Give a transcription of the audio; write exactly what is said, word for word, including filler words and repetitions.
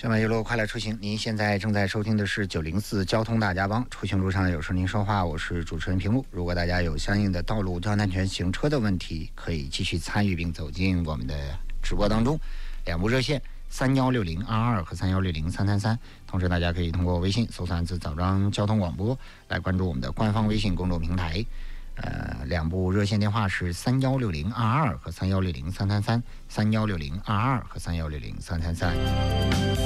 生活一路快乐出行，您现在正在收听的是九零四交通大家帮，出行路上有时您说话，我是主持人平路。如果大家有相应的道路交通安全行车的问题，可以继续参与并走进我们的直播当中。两部热线三幺六零二二和三幺六零三三三，同时大家可以通过微信搜索字枣庄交通广播来关注我们的官方微信公众平台。呃，两部热线电话是三幺六零二二和三幺六零三三三，三幺六零二二和三幺六零三三三。